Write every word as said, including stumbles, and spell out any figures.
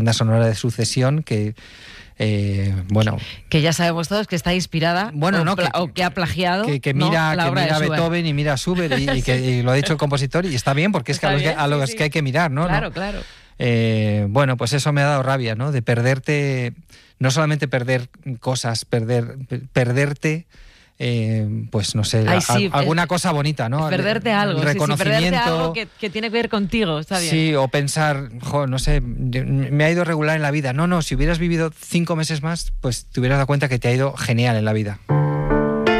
banda sonora de Sucesión, que Eh, bueno, que ya sabemos todos que está inspirada bueno, o, no, pla- que, o que ha plagiado que, que mira, ¿no? la que obra mira de a Beethoven y mira a Schubert y, y que y lo ha dicho el compositor y está bien porque es que Está a los, bien, que, a los sí, que hay que mirar, ¿no? Claro, ¿no? claro. Eh, bueno, pues eso me ha dado rabia, ¿no? De perderte, no solamente perder cosas, perder, perderte, eh, pues no sé, Ay, sí, a, alguna es, cosa bonita, ¿no? Es perderte algo, el reconocimiento, sí, sí, perderte algo que, que tiene que ver contigo, está bien. Sí, o pensar, jo, no sé, me ha ido regular en la vida. No, no, si hubieras vivido cinco meses más, pues te hubieras dado cuenta que te ha ido genial en la vida.